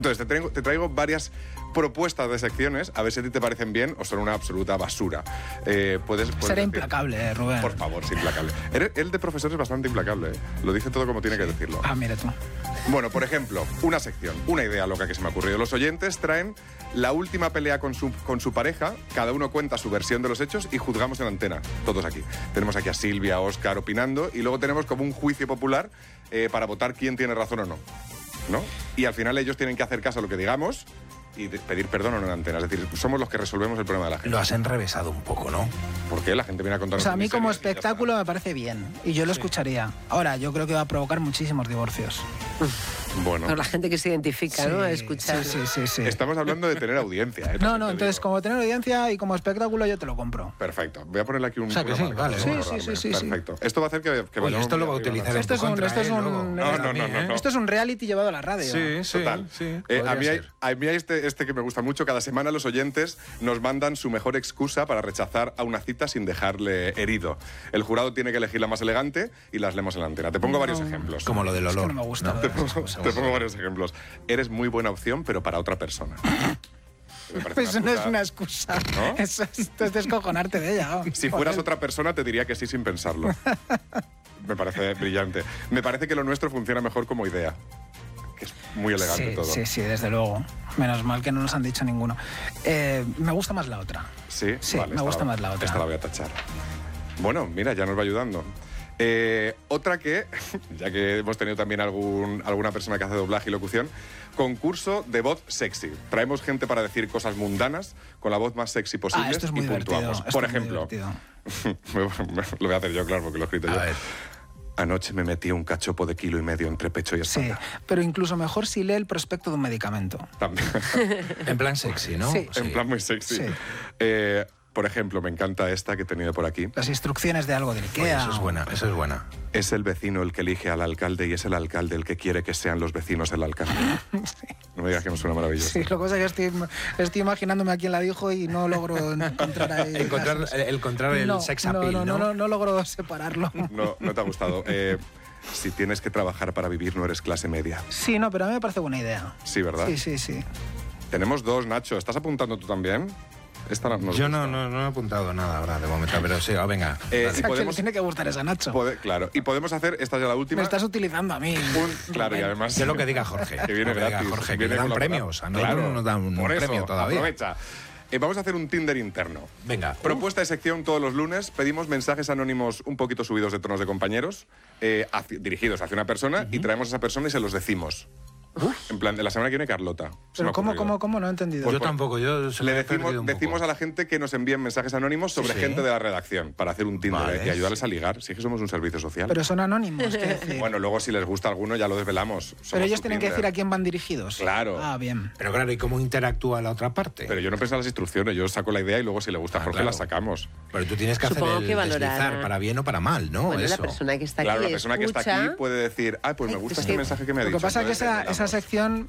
Entonces, te traigo varias propuestas de secciones, a ver si a ti te parecen bien o son una absoluta basura. Puedes Seré decir, implacable, Rubén. Por favor, sí, implacable. Él de profesor es bastante implacable, ¿eh? Lo dice todo como tiene que decirlo. Ah, mira tú. Bueno, por ejemplo, una sección, una idea loca que se me ha ocurrido. Los oyentes traen la última pelea con su pareja, cada uno cuenta su versión de los hechos y juzgamos en antena, todos aquí. Tenemos aquí a Silvia, a Óscar opinando y luego tenemos como un juicio popular para votar quién tiene razón o no. ¿No? Y al final ellos tienen que hacer caso a lo que digamos y pedir perdón o no en antena. Es decir, somos los que resolvemos el problema de la gente. Lo has enrevesado un poco, ¿no? ¿Por qué? La gente viene a contarnos. O sea, a mí como miserias y espectáculo me parece bien y yo lo escucharía. Ahora, yo creo que va a provocar muchísimos divorcios. Bueno. Por la gente que se identifica, ¿no? A escuchar. Sí. Estamos hablando de tener audiencia, ¿eh? No, entonces como tener audiencia y como espectáculo yo te lo compro. Perfecto. Voy a ponerle aquí un... O sea, que sí, marca, vale. Sí. Perfecto. Esto va a hacer que Oye, esto lo va a utilizar en tu contra, No. Esto es un reality llevado a la radio. Sí. Total. A mí hay este que me gusta mucho. Cada semana los oyentes nos mandan su mejor excusa para rechazar a una cita sin dejarle herido. El jurado tiene que elegir la más elegante y las leemos en la antena. Te pongo varios ejemplos. Como lo del olor. Es que no me gusta. Te pongo varios ejemplos. Eres muy buena opción, pero para otra persona. Pues no es una excusa. ¿No? Esto es descojonarte de ella. Si fueras otra persona, te diría que sí sin pensarlo. Me parece brillante. Me parece que lo nuestro funciona mejor como idea. Que es muy elegante todo. Sí, desde luego. Menos mal que no nos han dicho ninguno. Me gusta más la otra. Sí, vale, me gusta más la otra. Esta la voy a tachar. Bueno, mira, ya nos va ayudando. Otra que, ya que hemos tenido también alguna persona que hace doblaje y locución, concurso de voz sexy. Traemos gente para decir cosas mundanas con la voz más sexy posible esto es muy y puntuamos. Por ejemplo, lo voy a hacer yo, claro, porque lo he escrito yo. A ver. Anoche me metí un cachopo de 1,5 kg entre pecho y espalda. Sí, pero incluso mejor si lee el prospecto de un medicamento. También. En plan sexy, ¿no? Sí. En plan muy sexy. Sí. Por ejemplo, me encanta esta que he tenido por aquí. Las instrucciones de algo del Oye, IKEA. eso es buena. Es el vecino el que elige al alcalde y es el alcalde el que quiere que sean los vecinos el alcalde. No me digas que me suena maravilloso. Sí, lo que pasa es que estoy imaginándome a quién la dijo y no logro encontrar ahí... Encontrar el sex appeal, ¿no? No logro separarlo. No te ha gustado. Si tienes que trabajar para vivir, no eres clase media. Sí, no, pero a mí me parece buena idea. Sí, ¿verdad? Sí. Tenemos dos, Nacho. ¿Estás apuntando tú también? Esta Yo no he apuntado nada ahora de momento, pero sí, venga. O sea, que le tiene que gustar esa Nacho. Claro, y podemos hacer, esta es ya la última. Me estás utilizando a mí. Claro, y además... Es lo que diga Jorge. Que viene gratis. Jorge, que le dan premios. A nosotros no nos dan un premio todavía. Aprovecha. Vamos a hacer un Tinder interno. Venga. Propuesta de sección todos los lunes. Pedimos mensajes anónimos un poquito subidos de tonos de compañeros, dirigidos hacia una persona, y traemos a esa persona y se los decimos. En plan, de la semana que viene Carlota. Pero ¿cómo? No he entendido. Yo tampoco, le decimos a la gente que nos envíen mensajes anónimos sobre gente de la redacción para hacer un Tinder y ayudarles a ligar. Sí que somos un servicio social. Pero son anónimos, ¿qué decir? Bueno, luego si les gusta alguno ya lo desvelamos. Pero ellos tienen que decir a quién van dirigidos. Claro. Ah, bien. Pero claro, ¿y cómo interactúa la otra parte? Pero yo no pensaba las instrucciones, yo saco la idea y luego si le gusta a Jorge claro. la sacamos. Pero tú tienes que Supongo hacer que valorar. deslizar para bien o para mal, ¿no? Bueno, Eso. la persona que está Claro, aquí la persona que está aquí puede decir, pues me gusta este mensaje que me ha dicho. Lo que pasa es que entonces esa sección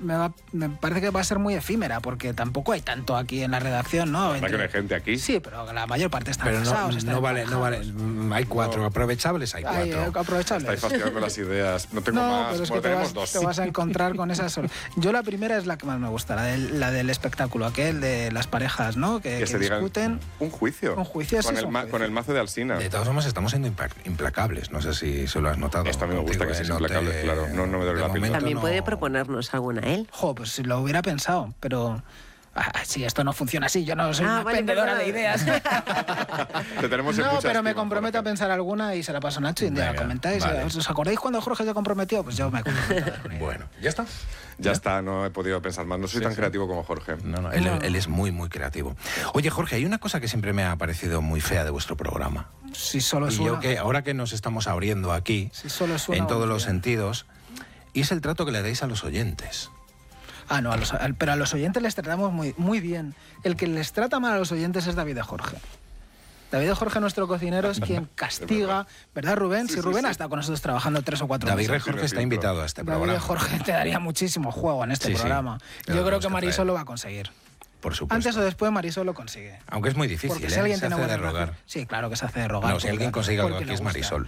me parece que va a ser muy efímera, porque tampoco hay tanto aquí en la redacción, ¿no? ¿Verdad que no hay gente aquí? Sí, pero la mayor parte están Pero casados. no vale. Hay 4 aprovechables, hay 4. Aprovechables. Estáis fastidiando las ideas. No tengo más. Pero es Bueno, que tenemos dos. te vas a encontrar con esas solas. Yo la primera es la que más me gusta, la del espectáculo, aquel de las parejas, ¿no? Que se digan discuten. un juicio. Un juicio, con sí, con el mazo de Alsina. De todas formas, estamos siendo implacables. No sé si se lo has notado. Esto a mí me gusta que seas implacable, claro. No me duele la piel. También puede proponernos alguna él. Pues si lo hubiera pensado, pero... sí, esto no funciona así, yo no soy una vendedora de ideas. Te tenemos en mucha pero me estima, comprometo a pensar alguna y se la paso a Nacho y un día la comentáis. Vale. ¿Os acordáis cuando Jorge se comprometió? Pues yo me comprometo. Bueno, ¿ya está? Ya está, no he podido pensar más. No soy tan creativo como Jorge. No, él es muy, muy creativo. Oye, Jorge, hay una cosa que siempre me ha parecido muy fea de vuestro programa. Si solo es Y una. yo que ahora que nos estamos abriendo aquí, Si solo es una, en todos vamos los bien. sentidos, y es el trato que le dais a los oyentes. No, pero a los oyentes les tratamos muy, muy bien. El que les trata mal a los oyentes es David de Jorge. David de Jorge, nuestro cocinero, es quien castiga, ¿verdad, Rubén? Sí, Si Rubén sí. ha estado con nosotros trabajando 3 o 4 David meses. de Jorge está invitado a este David programa. de Jorge te daría muchísimo juego en este Sí, sí. programa. Te lo Yo creo tenemos que que Marisol traer. lo va a conseguir. Por supuesto. Antes o después Marisol lo consigue. Aunque es muy difícil, Porque si alguien se tiene hace de buena rogar. relación- Sí, claro que se hace de rogar. No, si alguien consigue algo porque aquí le es gusta. Marisol.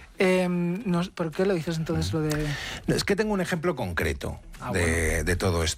¿Por qué lo dices entonces lo de...? Es que tengo un ejemplo concreto de todo esto.